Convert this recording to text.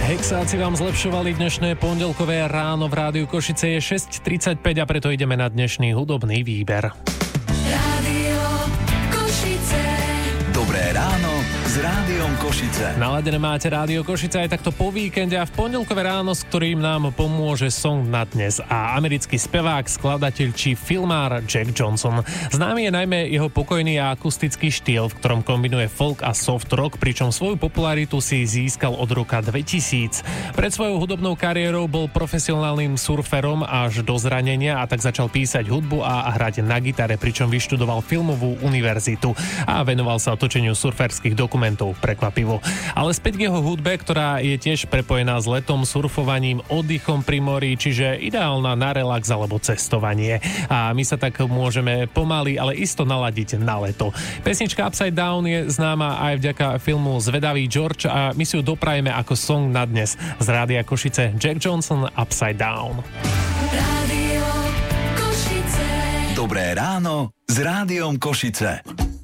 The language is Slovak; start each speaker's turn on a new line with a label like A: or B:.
A: Hexáci vám zlepšovali dnešné pondelkové ráno. V rádiu Košice je 6:35 a preto ideme na dnešný hudobný výber.
B: Rádio Košice.
C: Dobré ráno s Rádiom Košice.
A: Naladené máte Rádio Košice aj takto po víkende a v pondelkové ráno, s ktorým nám pomôže song na dnes a americký spevák, skladateľ či filmár Jack Johnson. Známy je najmä jeho pokojný a akustický štýl, v ktorom kombinuje folk a soft rock, pričom svoju popularitu si získal od roka 2000. Pred svojou hudobnou kariérou bol profesionálnym surferom až do zranenia a tak začal písať hudbu a hrať na gitare, pričom vyštudoval filmovú univerzitu a venoval sa točeniu surferských dokumentov, prekvapivo. Ale späť k jeho hudbe, ktorá je tiež prepojená s letom, surfovaním, oddychom pri mori, čiže ideálna na relax alebo cestovanie. A my sa tak môžeme pomaly, ale isto naladiť na leto. Pesnička Upside Down je známa aj vďaka filmu Zvedavý George a my si ju doprajeme ako song na dnes. Z Rádia Košice Jack Johnson Upside Down.
B: Rádio Košice.
C: Dobré ráno s Rádiom Košice.